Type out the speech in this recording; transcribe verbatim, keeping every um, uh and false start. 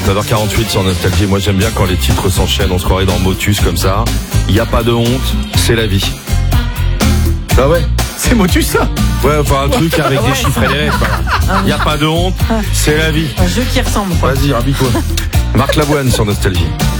neuf heures quarante-huit sur Nostalgie. Moi j'aime bien quand les titres s'enchaînent, on se croirait dans Motus comme ça. Il n'y a pas de honte, c'est la vie. Ah ouais. C'est Motus ça. Ouais, enfin un truc avec des chiffres et des lettres. Il n'y a pas de honte, c'est la vie. Un jeu qui ressemble. Vas-y, rabis-toi. Marc Lavoine sur Nostalgie.